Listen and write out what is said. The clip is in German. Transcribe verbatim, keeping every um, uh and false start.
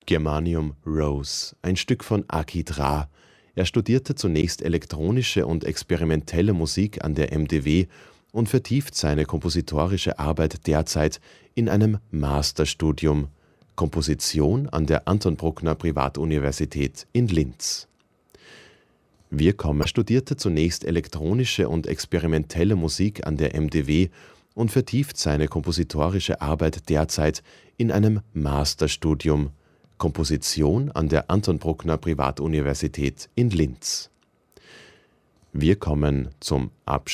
Germanium Rose, ein Stück von Akid Ra. Er studierte zunächst elektronische und experimentelle Musik an der M D W und vertieft seine kompositorische Arbeit derzeit in einem Masterstudium Komposition an der Anton Bruckner Privatuniversität in Linz. Wir kommen. Er studierte zunächst elektronische und experimentelle Musik an der M D W und vertieft seine kompositorische Arbeit derzeit in einem Masterstudium Komposition an der Anton Bruckner Privatuniversität in Linz. Wir kommen zum Abschluss